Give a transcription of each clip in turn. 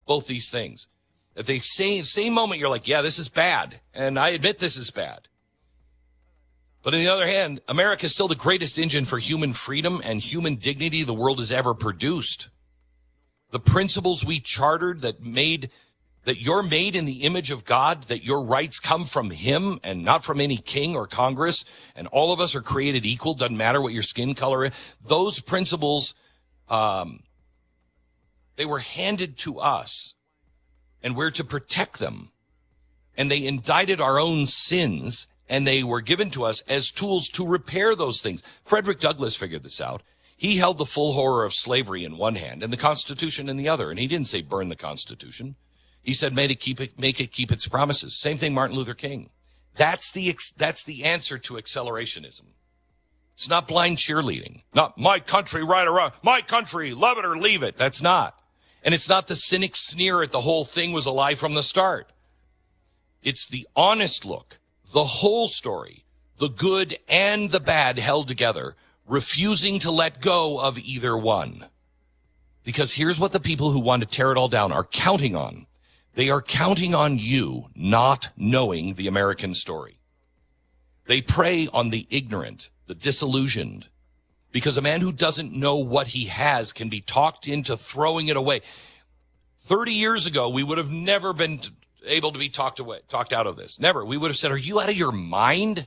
both these things. At the same moment, you're like, yeah, this is bad, and I admit this is bad. But on the other hand, America is still the greatest engine for human freedom and human dignity the world has ever produced. The principles we chartered that you're made in the image of God, that your rights come from him and not from any king or Congress, and all of us are created equal, doesn't matter what your skin color is. Those principles, they were handed to us, and we're to protect them. And they indicted our own sins, and they were given to us as tools to repair those things. Frederick Douglass figured this out. He held the full horror of slavery in one hand and the Constitution in the other. And he didn't say burn the Constitution. He said make it keep its promises. Same thing Martin Luther King. That's the answer to accelerationism. It's not blind cheerleading. Not my country, right or wrong. My country, love it or leave it. That's not. And it's not the cynic sneer at the whole thing was a lie from the start. It's the honest look. The whole story, the good and the bad held together, refusing to let go of either one. Because here's what the people who want to tear it all down are counting on. They are counting on you not knowing the American story. They prey on the ignorant, the disillusioned, because a man who doesn't know what he has can be talked into throwing it away. 30 years ago, we would have never been able to be talked out of this. Never. We would have said, are you out of your mind?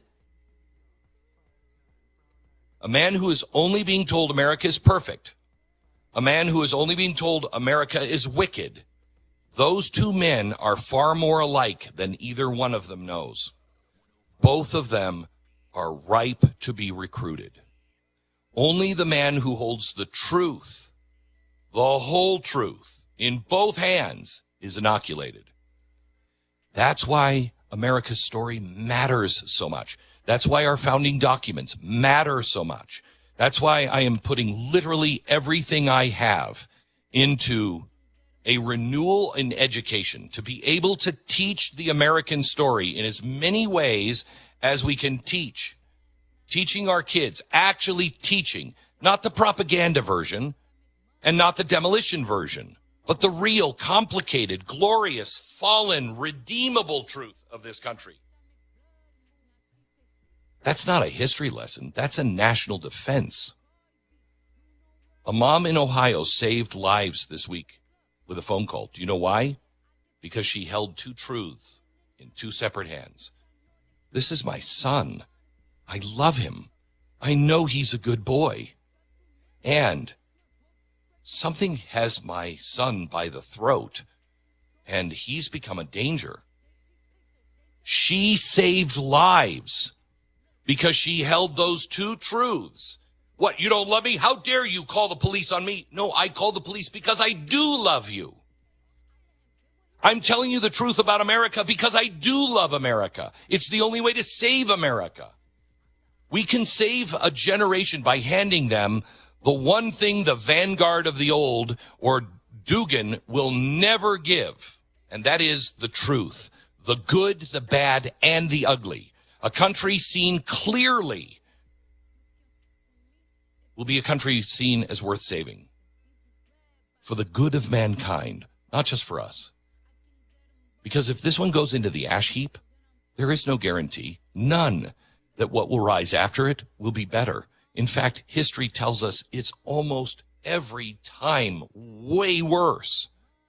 A man who is only being told America is perfect. A man who is only being told America is wicked. Those two men are far more alike than either one of them knows. Both of them are ripe to be recruited. Only the man who holds the truth, the whole truth, in both hands is inoculated. That's why America's story matters so much. That's why our founding documents matter so much. That's why I am putting literally everything I have into a renewal in education, to be able to teach the American story in as many ways as we can teach. Teaching our kids, actually teaching, not the propaganda version and not the demolition version, but the real, complicated, glorious, fallen, redeemable truth of this country. That's not a history lesson. That's a national defense. A mom in Ohio saved lives this week with a phone call. Do you know why? Because she held two truths in two separate hands. This is my son. I love him. I know he's a good boy. And something has my son by the throat, and he's become a danger. She saved lives because she held those two truths. What, you don't love me? How dare you call the police on me? No, I call the police because I do love you. I'm telling you the truth about America because I do love America. It's the only way to save America. We can save a generation by handing them the one thing the vanguard of the old or Dugan will never give, and that is the truth, the good, the bad, and the ugly. A country seen clearly will be a country seen as worth saving for the good of mankind, not just for us. Because if this one goes into the ash heap, there is no guarantee, none, that what will rise after it will be better. In fact, history tells us it's almost every time way worse.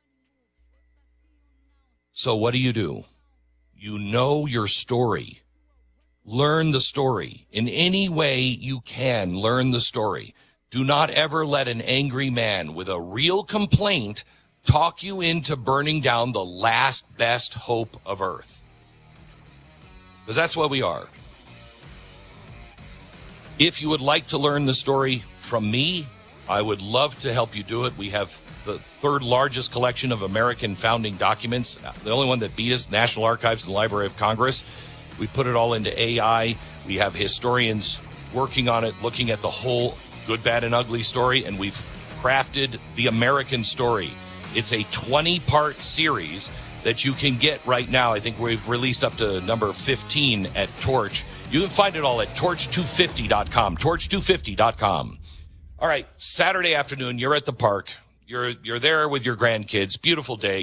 So what do? You know your story. Learn the story. In any way you can, learn the story. Do not ever let an angry man with a real complaint talk you into burning down the last best hope of Earth. Because that's what we are. If you would like to learn the story from me, I would love to help you do it. We have the third largest collection of American founding documents. The only one that beat us, National Archives and the Library of Congress. We put it all into AI. We have historians working on it, looking at the whole good, bad, and ugly story, and we've crafted the American story. It's a 20-part series that you can get right now. I think we've released up to number 15 at Torch. You can find it all at torch250.com, torch250.com. All right, Saturday afternoon, you're at the park. You're there with your grandkids. Beautiful day.